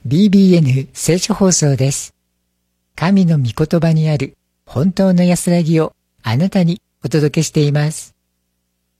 BBN 聖書放送です。神の御言葉にある本当の安らぎをあなたにお届けしています。